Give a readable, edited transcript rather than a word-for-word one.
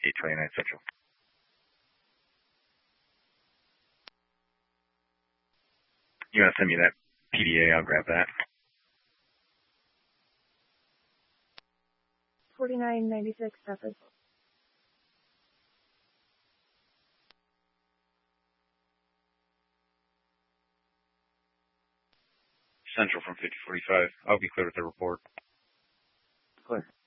829 Central. You want to send me that PDA? I'll grab that. 4996 Rapids. Central from 5045. I'll be clear with the report. Clear.